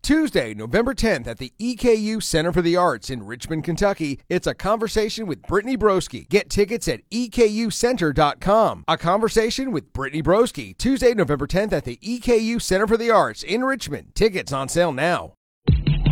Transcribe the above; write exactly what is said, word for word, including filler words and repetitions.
Tuesday, November tenth at the E K U Center for the Arts in Richmond, Kentucky. It's a conversation with Brittany Broski. Get tickets at E K U center dot com. A conversation with Brittany Broski. Tuesday, November tenth at the E K U Center for the Arts in Richmond. Tickets on sale now.